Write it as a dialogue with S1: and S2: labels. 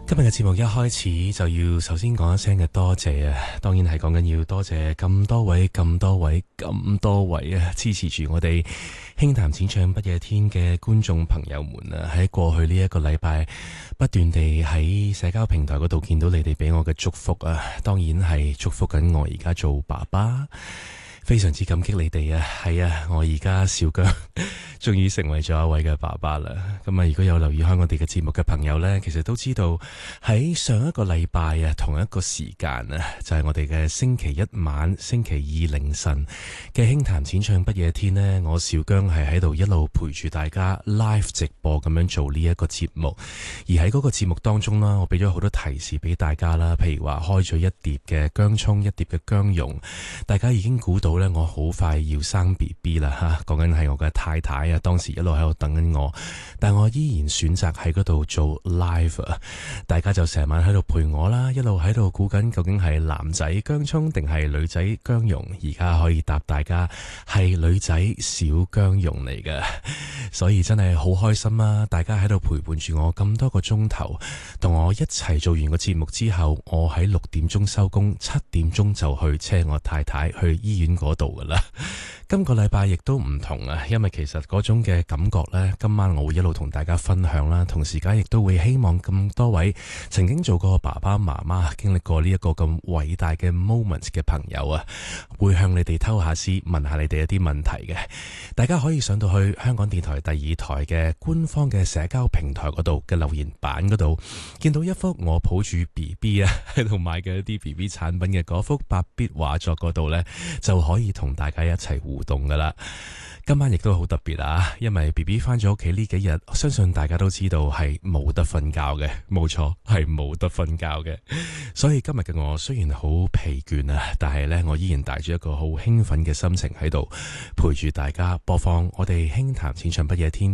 S1: 今日嘅節目一開始就要首先講一聲嘅多謝啊，當然係講緊要多謝咁多位支持住我哋輕談淺唱不夜天嘅觀眾朋友們啊，喺過去呢一個禮拜不斷地喺社交平台嗰度見到你哋俾我嘅祝福啊，當然係祝福緊我而家做爸爸。非常之感激你哋啊！係啊，我而家小姜終於成為咗一位嘅爸爸啦。咁啊，如果有留意開我哋嘅節目嘅朋友呢，其實都知道喺上一個禮拜啊，同一個時間啊，就係我哋嘅星期一晚、星期二凌晨嘅輕談淺唱不夜天呢，我小姜係喺度一路陪住大家 live 直播咁樣做呢一個節目。而喺嗰個節目當中啦，我俾咗好多提示俾大家啦，譬如話開咗一碟嘅薑蔥，一碟嘅薑蓉，大家已經估到我好快要生 BB 啦吓，講緊係我嘅太太啊，當時一路喺度等緊我，但我依然選擇喺嗰度做 live 啊，大家就成晚喺度陪我啦，一路喺度估緊究竟係男仔薑蔥定係女仔薑蓉，而家可以答大家係女仔小薑蓉嚟嘅，所以真係好開心啊！大家喺度陪伴住我咁多個鐘頭，同我一齊做完個節目之後，我喺6點鐘收工，7點鐘就去車我太太去醫院嗰度噶啦。今個禮拜亦都唔同啊，因為其實嗰種嘅感覺呢，今晚我會一路同大家分享啦，同時間亦都會希望咁多位曾經做過爸爸媽媽，經歷過呢一個咁偉大嘅 moment 嘅朋友啊，會向你哋偷下師，問下你哋一啲問題嘅。大家可以上到去香港電台第2台嘅官方嘅社交平台嗰度嘅留言板嗰度，見到一幅我抱住 BB 啊喺度買嘅一啲 BB 產品嘅嗰幅白壁畫作嗰度呢，就可以同大家一齊互動噶啦。今晚亦都好特別啊，因為 BB 翻咗屋企呢幾日，相信大家都知道係冇得瞓覺嘅，冇錯，係冇得瞓覺嘅。所以今日嘅我雖然好疲倦啊，但係呢，我依然帶住一個好興奮嘅心情喺度陪住大家播放我哋輕談淺唱不夜天